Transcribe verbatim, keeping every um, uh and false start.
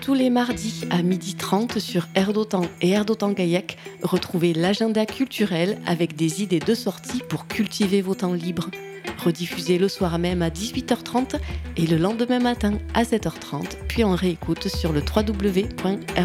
Tous les mardis à midi trente sur Air d'Otan et Air d'Otan-Gaillac, retrouvez l'agenda culturel avec des idées de sortie pour cultiver vos temps libres. Rediffusé le soir même à dix-huit heures trente et le lendemain matin à sept heures trente, puis en réécoute sur le w w w point